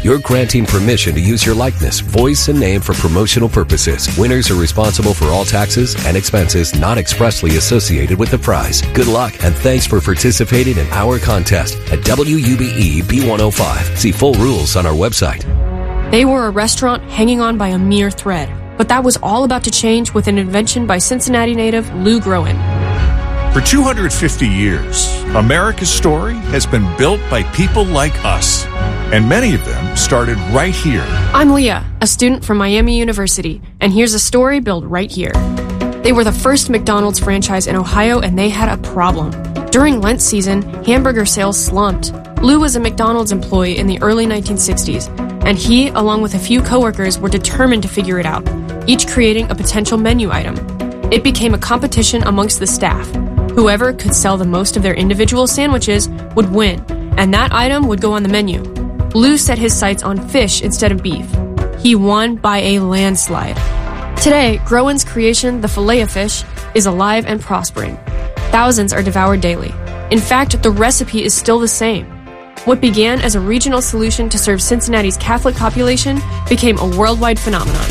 You're granting permission to use your likeness, voice, and name for promotional purposes. Winners are responsible for all taxes and expenses not expressly associated with the prize. Good luck, and thanks for participating in our contest at WUBE B105. See full rules on our website. They were a restaurant hanging on by a mere thread, but that was all about to change with an invention by Cincinnati native Lou Groen. For 250 years, America's story has been built by people like us, and many of them started right here. I'm Leah, a student from Miami University, and here's a story built right here. They were the first McDonald's franchise in Ohio, and they had a problem. During Lent season, hamburger sales slumped. Lou was a McDonald's employee in the early 1960s, and he, along with a few coworkers, were determined to figure it out, each creating a potential menu item. It became a competition amongst the staff. Whoever could sell the most of their individual sandwiches would win, and that item would go on the menu. Lou set his sights on fish instead of beef. He won by a landslide. Today, Groen's creation, the Filet-O-Fish, is alive and prospering. Thousands are devoured daily. In fact, the recipe is still the same. What began as a regional solution to serve Cincinnati's Catholic population became a worldwide phenomenon.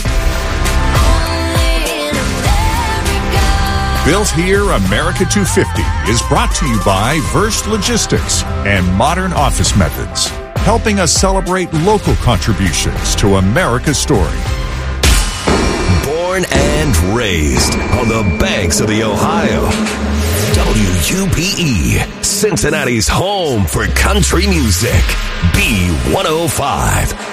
Built Here America 250 is brought to you by Verst Logistics and Modern Office Methods, helping us celebrate local contributions to America's story. Born and raised on the banks of the Ohio. WUPE, Cincinnati's home for country music. B105.